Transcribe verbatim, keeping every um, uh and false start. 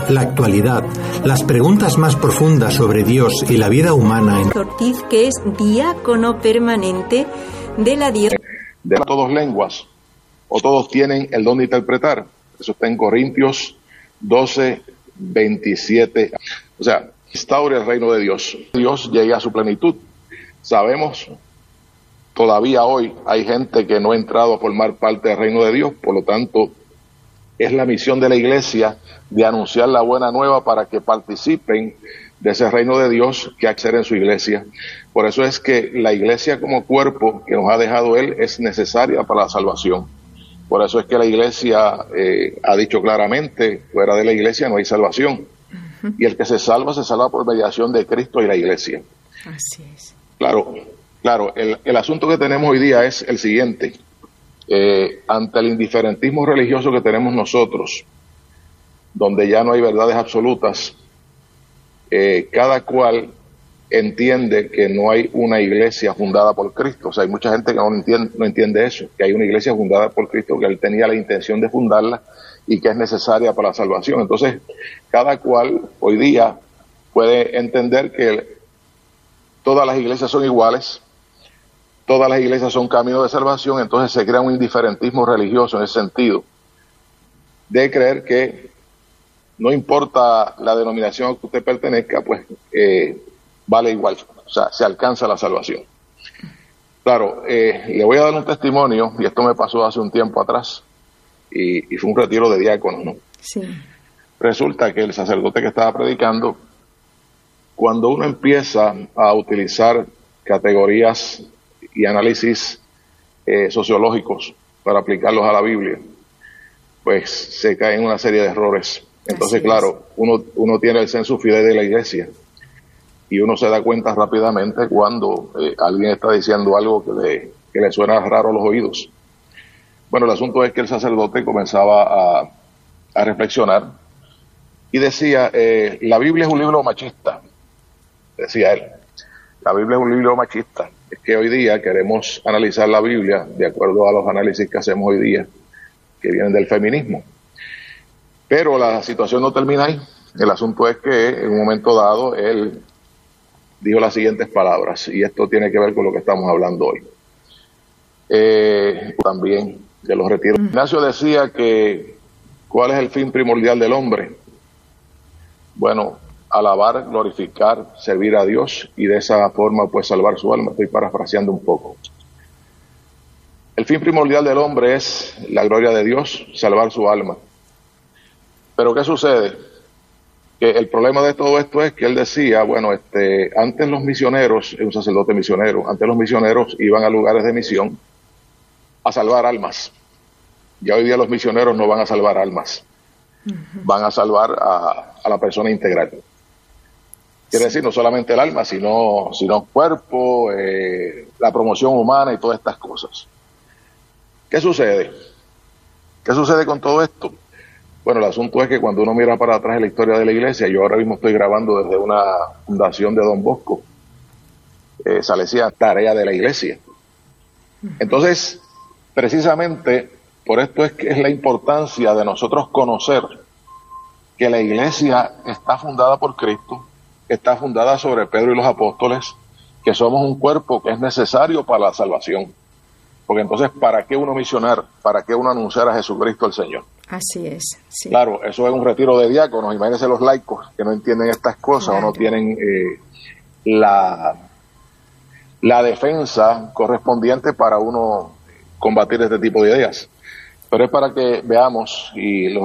la actualidad, las preguntas más profundas sobre Dios y la vida humana en Ortiz, que es diácono permanente de la diócesis. De todos lenguas, o todos tienen el don de interpretar. Eso está en Corintios doce, veintisiete. O sea, instaure el reino de Dios. Dios llega a su plenitud. Sabemos, todavía hoy hay gente que no ha entrado a formar parte del reino de Dios, por lo tanto, es la misión de la iglesia de anunciar la buena nueva para que participen de ese reino de Dios que acceder en su iglesia. Por eso es que la iglesia como cuerpo que nos ha dejado Él es necesaria para la salvación. Por eso es que la iglesia eh, ha dicho claramente, fuera de la iglesia no hay salvación. Uh-huh. Y el que se salva, se salva por mediación de Cristo y la iglesia. Así es. Claro, claro, el, el asunto que tenemos hoy día es el siguiente. Eh, ante el indiferentismo religioso que tenemos nosotros, donde ya no hay verdades absolutas, eh, cada cual entiende que no hay una iglesia fundada por Cristo. O sea, hay mucha gente que no entiende, no entiende eso, que hay una iglesia fundada por Cristo, que Él tenía la intención de fundarla y que es necesaria para la salvación. Entonces, cada cual hoy día puede entender que todas las iglesias son iguales, todas las iglesias son caminos de salvación, entonces se crea un indiferentismo religioso en ese sentido, de creer que no importa la denominación a que usted pertenezca, pues eh, vale igual, o sea, se alcanza la salvación. Claro, eh, le voy a dar un testimonio, y esto me pasó hace un tiempo atrás, y, y fue un retiro de diáconos, ¿no? Sí. Resulta que el sacerdote que estaba predicando, cuando uno empieza a utilizar categorías y análisis eh, sociológicos para aplicarlos a la Biblia, pues se cae en una serie de errores. Entonces, claro, uno, uno tiene el sensu fidei de la iglesia y uno se da cuenta rápidamente cuando eh, alguien está diciendo algo que le, que le suena raro a los oídos. Bueno, el asunto es que el sacerdote comenzaba a, a reflexionar y decía, eh, la Biblia es un libro machista, decía él. La Biblia es un libro machista. Es que hoy día queremos analizar la Biblia de acuerdo a los análisis que hacemos hoy día, que vienen del feminismo. Pero la situación no termina ahí. El asunto es que en un momento dado él dijo las siguientes palabras, y esto tiene que ver con lo que estamos hablando hoy. Eh, también de los retiros. Ignacio decía que, ¿cuál es el fin primordial del hombre? Bueno, alabar, glorificar, servir a Dios y de esa forma pues salvar su alma. Estoy parafraseando un poco. El fin primordial del hombre es la gloria de Dios, salvar su alma. Pero ¿qué sucede? Que el problema de todo esto es que él decía, bueno, este, antes los misioneros, un sacerdote misionero, antes los misioneros iban a lugares de misión a salvar almas. Ya hoy día los misioneros no van a salvar almas, uh-huh. van a salvar a, a la persona integral. Quiere decir, no solamente el alma, sino, sino cuerpo, eh, la promoción humana y todas estas cosas. ¿Qué sucede? ¿Qué sucede con todo esto? Bueno, el asunto es que cuando uno mira para atrás en la historia de la iglesia, yo ahora mismo estoy grabando desde una fundación de Don Bosco, eh, Salesiana, tarea de la iglesia. Entonces, precisamente por esto es que es la importancia de nosotros conocer que la iglesia está fundada por Cristo, está fundada sobre Pedro y los apóstoles, que somos un cuerpo que es necesario para la salvación. Porque entonces, ¿para qué uno misionar? ¿Para qué uno anunciar a Jesucristo el Señor? Así es. Sí. Claro, eso es un retiro de diáconos. Imagínense los laicos que no entienden estas cosas, claro, o no tienen eh, la, la defensa correspondiente para uno combatir este tipo de ideas. Pero es para que veamos y los